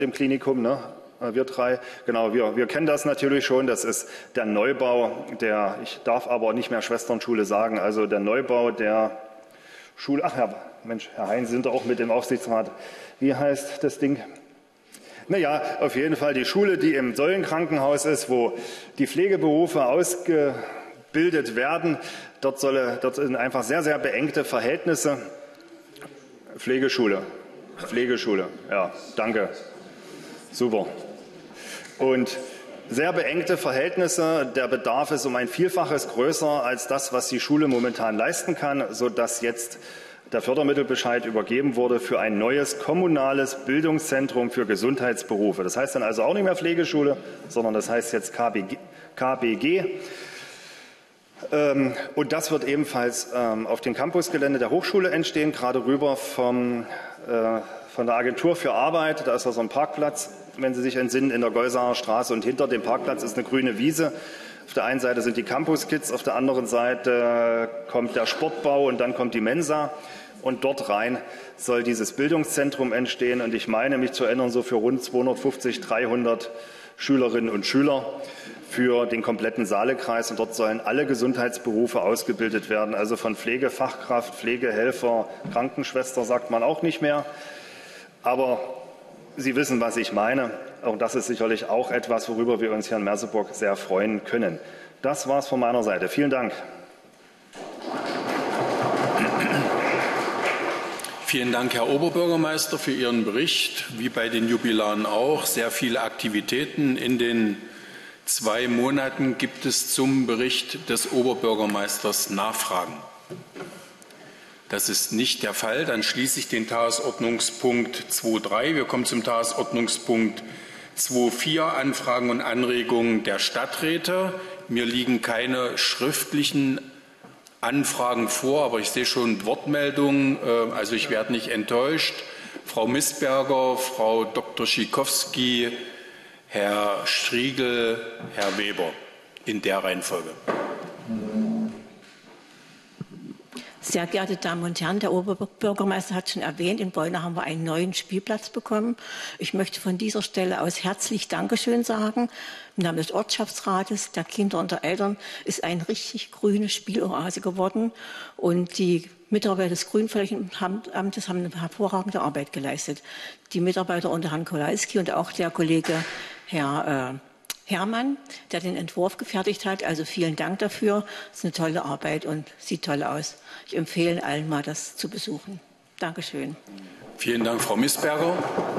dem Klinikum, ne? Wir drei, genau, wir kennen das natürlich schon. Das ist der Neubau ich darf aber nicht mehr Schwesternschule sagen, also der Neubau der Schule. Ach, Herr Heinz, Sie sind auch mit dem Aufsichtsrat. Wie heißt das Ding? Naja, auf jeden Fall die Schule, die im Säulenkrankenhaus ist, wo die Pflegeberufe ausgebildet werden. Dort sind einfach sehr, sehr beengte Verhältnisse. Pflegeschule, ja, danke. Super. Und sehr beengte Verhältnisse. Der Bedarf ist um ein Vielfaches größer als das, was die Schule momentan leisten kann, sodass jetzt der Fördermittelbescheid übergeben wurde für ein neues kommunales Bildungszentrum für Gesundheitsberufe. Das heißt dann also auch nicht mehr Pflegeschule, sondern das heißt jetzt KBG. Und das wird ebenfalls auf dem Campusgelände der Hochschule entstehen, gerade rüber von der Agentur für Arbeit. Da ist so ein Parkplatz, wenn Sie sich entsinnen, in der Geusaer Straße. Und hinter dem Parkplatz ist eine grüne Wiese. Auf der einen Seite sind die Campus-Kids, auf der anderen Seite kommt der Sportbau und dann kommt die Mensa. Und dort rein soll dieses Bildungszentrum entstehen. Und ich meine, mich zu erinnern, so für rund 250, 300 Schülerinnen und Schüler für den kompletten Saalekreis. Und dort sollen alle Gesundheitsberufe ausgebildet werden. Also von Pflegefachkraft, Pflegehelfer, Krankenschwester sagt man auch nicht mehr. Aber Sie wissen, was ich meine. Auch das ist sicherlich auch etwas, worüber wir uns hier in Merseburg sehr freuen können. Das war es von meiner Seite. Vielen Dank. Vielen Dank, Herr Oberbürgermeister, für Ihren Bericht. Wie bei den Jubilaren auch, sehr viele Aktivitäten. In den 2 Monaten gibt es zum Bericht des Oberbürgermeisters Nachfragen. Das ist nicht der Fall. Dann schließe ich den Tagesordnungspunkt 2.3. Wir kommen zum Tagesordnungspunkt 2.4, Anfragen und Anregungen der Stadträte. Mir liegen keine schriftlichen Anfragen vor, aber ich sehe schon Wortmeldungen. Also ich werde nicht enttäuscht. Frau Missberger, Frau Dr. Schikowski, Herr Striegel, Herr Weber, in der Reihenfolge. Sehr geehrte Damen und Herren, der Oberbürgermeister hat schon erwähnt, in Beuna haben wir einen neuen Spielplatz bekommen. Ich möchte von dieser Stelle aus herzlich Dankeschön sagen. Im Namen des Ortschaftsrates, der Kinder und der Eltern ist eine richtig grüne Spieloase geworden. Und die Mitarbeiter des Grünflächenamtes haben eine hervorragende Arbeit geleistet. Die Mitarbeiter unter Herrn Kolalski und auch der Kollege Herr Herrmann, der den Entwurf gefertigt hat. Also vielen Dank dafür. Das ist eine tolle Arbeit und sieht toll aus. Ich empfehle allen mal, das zu besuchen. Dankeschön. Vielen Dank, Frau Missberger.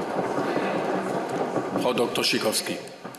Frau Dr. Schikowski.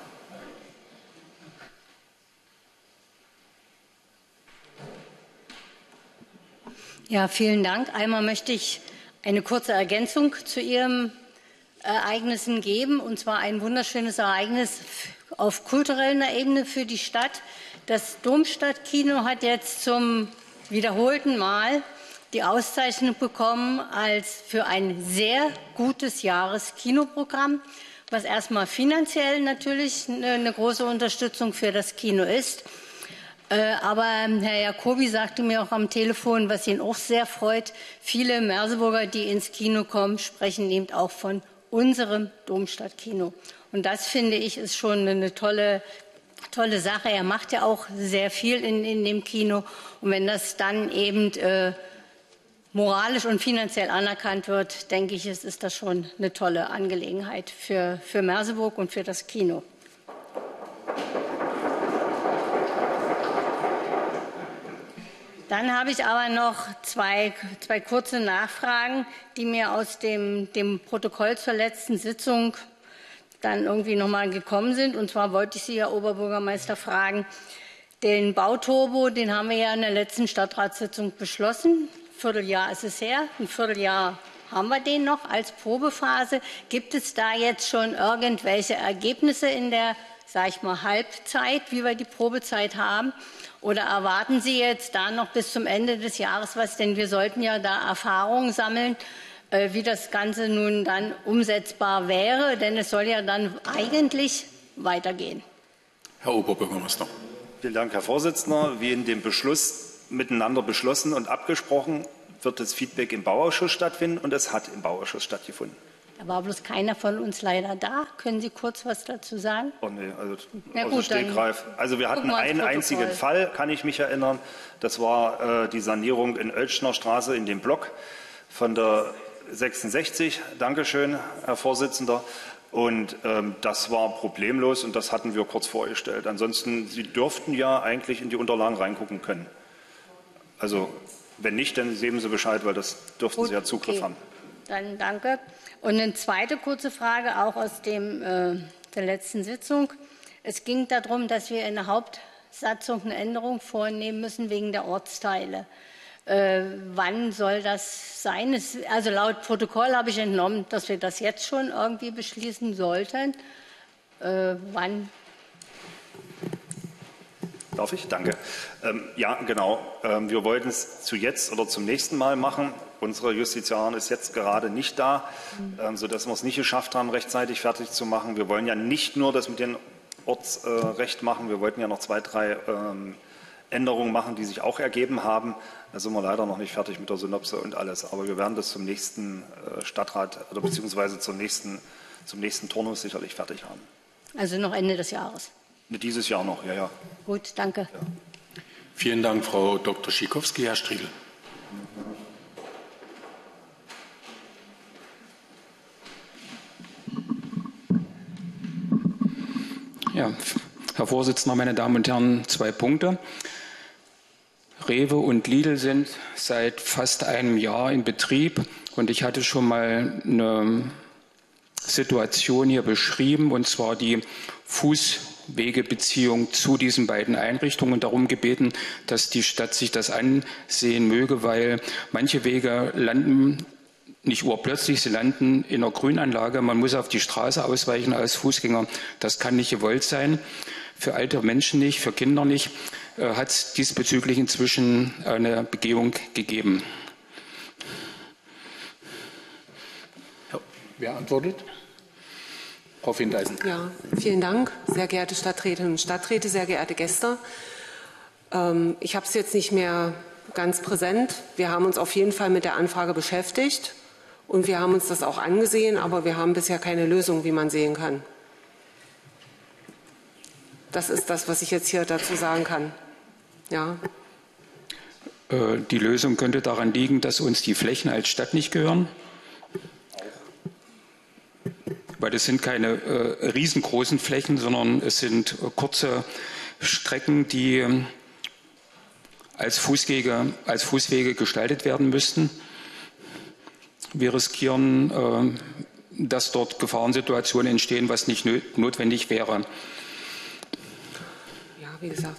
Ja, vielen Dank. Einmal möchte ich eine kurze Ergänzung zu Ihren Ereignissen geben, und zwar ein wunderschönes Ereignis auf kultureller Ebene für die Stadt. Das Domstadtkino hat jetzt zum wiederholten Mal die Auszeichnung bekommen als für ein sehr gutes Jahreskinoprogramm, was erstmal finanziell natürlich eine große Unterstützung für das Kino ist. Aber Herr Jacobi sagte mir auch am Telefon, was ihn auch sehr freut, viele Merseburger, die ins Kino kommen, sprechen eben auch von unserem Domstadtkino. Und das, finde ich, ist schon eine tolle Sache. Er macht ja auch sehr viel in dem Kino. Und wenn das dann eben moralisch und finanziell anerkannt wird, denke ich, ist das schon eine tolle Angelegenheit für Merseburg und für das Kino. Dann habe ich aber noch zwei kurze Nachfragen, die mir aus dem Protokoll zur letzten Sitzung dann irgendwie noch mal gekommen sind. Und zwar wollte ich Sie, Herr Oberbürgermeister, fragen, den Bauturbo, den haben wir ja in der letzten Stadtratssitzung beschlossen. Ein Vierteljahr ist es her, ein Vierteljahr haben wir den noch als Probephase. Gibt es da jetzt schon irgendwelche Ergebnisse in der, sage ich mal, Halbzeit, wie wir die Probezeit haben? Oder erwarten Sie jetzt da noch bis zum Ende des Jahres was? Denn wir sollten ja da Erfahrungen sammeln, wie das Ganze nun dann umsetzbar wäre. Denn es soll ja dann eigentlich weitergehen. Herr Oberbürgermeister. Vielen Dank, Herr Vorsitzender. Wie in dem Beschluss miteinander beschlossen und abgesprochen, wird das Feedback im Bauausschuss stattfinden, und es hat im Bauausschuss stattgefunden. Da war bloß keiner von uns leider da. Können Sie kurz was dazu sagen? Oh nee, also Na aus gut, dem Stegreif. Also wir hatten einen einzigen Fall, kann ich mich erinnern. Das war die Sanierung in Oeltschner Straße in dem Block von der 66. Dankeschön, Herr Vorsitzender. Und das war problemlos und das hatten wir kurz vorgestellt. Ansonsten, Sie dürften ja eigentlich in die Unterlagen reingucken können. Also wenn nicht, dann geben Sie Bescheid, weil das dürften Sie ja Zugriff haben. Dann danke. Und eine zweite kurze Frage, auch aus der letzten Sitzung. Es ging darum, dass wir in der Hauptsatzung eine Änderung vornehmen müssen wegen der Ortsteile. Wann soll das sein? Also laut Protokoll habe ich entnommen, dass wir das jetzt schon irgendwie beschließen sollten. Wann? Darf ich? Danke. Ja, genau. Wir wollten es zu jetzt oder zum nächsten Mal machen. Unsere Justiziarin ist jetzt gerade nicht da, sodass wir es nicht geschafft haben, rechtzeitig fertig zu machen. Wir wollen ja nicht nur das mit dem Ortsrecht machen, wir wollten ja noch 2, 3 Änderungen machen, die sich auch ergeben haben. Da sind wir leider noch nicht fertig mit der Synopse und alles. Aber wir werden das zum nächsten Stadtrat oder beziehungsweise zum nächsten Turnus sicherlich fertig haben. Also noch Ende des Jahres? Dieses Jahr noch, ja, ja. Gut, danke. Ja. Vielen Dank, Frau Dr. Schikowski. Herr Striegel. Ja, Herr Vorsitzender, meine Damen und Herren, 2 Punkte. Rewe und Lidl sind seit fast einem Jahr in Betrieb und ich hatte schon mal eine Situation hier beschrieben, und zwar die Fußwegebeziehung zu diesen beiden Einrichtungen und darum gebeten, dass die Stadt sich das ansehen möge, weil manche Wege landen nicht urplötzlich, sie landen in einer Grünanlage. Man muss auf die Straße ausweichen als Fußgänger. Das kann nicht gewollt sein. Für alte Menschen nicht, für Kinder nicht. Hat es diesbezüglich inzwischen eine Begehung gegeben. Wer antwortet? Frau Findeisen. Ja, vielen Dank, sehr geehrte Stadträtinnen und Stadträte, sehr geehrte Gäste. Ich habe es jetzt nicht mehr ganz präsent. Wir haben uns auf jeden Fall mit der Anfrage beschäftigt und wir haben uns das auch angesehen, aber wir haben bisher keine Lösung, wie man sehen kann. Das ist das, was ich jetzt hier dazu sagen kann. Ja. Die Lösung könnte daran liegen, dass uns die Flächen als Stadt nicht gehören. Weil das sind keine riesengroßen Flächen, sondern es sind kurze Strecken, die als Fußwege gestaltet werden müssten. Wir riskieren, dass dort Gefahrensituationen entstehen, was nicht notwendig wäre. Ja, wie gesagt.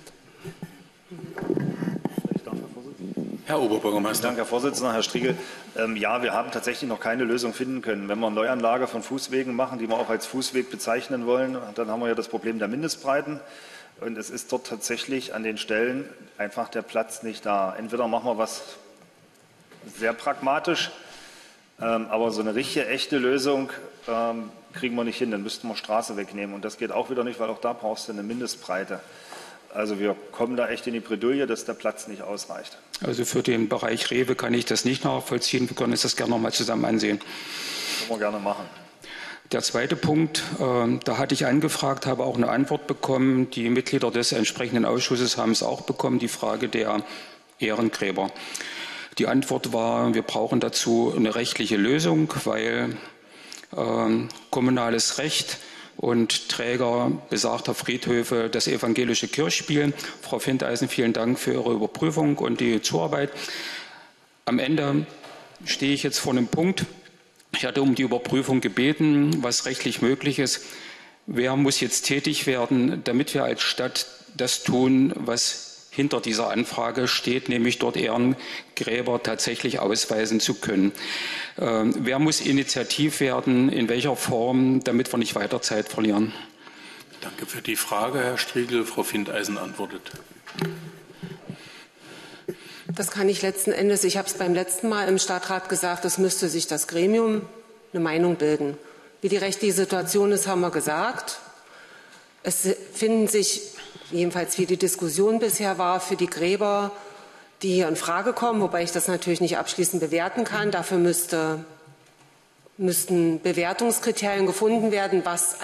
Herr Oberbürgermeister. Danke, Herr Vorsitzender. Herr Striegel. Ja, wir haben tatsächlich noch keine Lösung finden können. Wenn wir eine Neuanlage von Fußwegen machen, die wir auch als Fußweg bezeichnen wollen, dann haben wir ja das Problem der Mindestbreiten. Und es ist dort tatsächlich an den Stellen einfach der Platz nicht da. Entweder machen wir was sehr pragmatisch, aber so eine richtige, echte Lösung kriegen wir nicht hin. Dann müssten wir Straße wegnehmen. Und das geht auch wieder nicht, weil auch da brauchst du eine Mindestbreite. Also wir kommen da echt in die Bredouille, dass der Platz nicht ausreicht. Also für den Bereich Rewe kann ich das nicht nachvollziehen. Wir können uns das gerne noch mal zusammen ansehen. Können wir gerne machen. Der zweite Punkt, da hatte ich angefragt, habe auch eine Antwort bekommen. Die Mitglieder des entsprechenden Ausschusses haben es auch bekommen, die Frage der Ehrengräber. Die Antwort war, wir brauchen dazu eine rechtliche Lösung, weil kommunales Recht und Träger besagter Friedhöfe das evangelische Kirchspiel. Frau Findeisen, vielen Dank für Ihre Überprüfung und die Zuarbeit. Am Ende stehe ich jetzt vor einem Punkt. Ich hatte um die Überprüfung gebeten, was rechtlich möglich ist. Wer muss jetzt tätig werden, damit wir als Stadt das tun, was hinter dieser Anfrage steht, nämlich dort Ehrengräber tatsächlich ausweisen zu können. Wer muss initiativ werden, in welcher Form, damit wir nicht weiter Zeit verlieren? Danke für die Frage, Herr Striegel. Frau Findeisen antwortet. Das kann ich letzten Endes, ich habe es beim letzten Mal im Stadtrat gesagt, es müsste sich das Gremium eine Meinung bilden. Wie die rechtliche Situation ist, haben wir gesagt. Es finden sich, jedenfalls wie die Diskussion bisher war, für die Gräber, die hier in Frage kommen, wobei ich das natürlich nicht abschließend bewerten kann. Dafür müsste müssten Bewertungskriterien gefunden werden, was